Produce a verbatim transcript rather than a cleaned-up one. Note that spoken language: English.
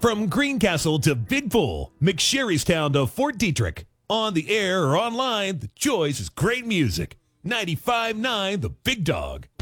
From Greencastle to Bidful, McSherrystown to Fort Detrick. On the air or online, the choice is great music. ninety-five point nine The Big Dog.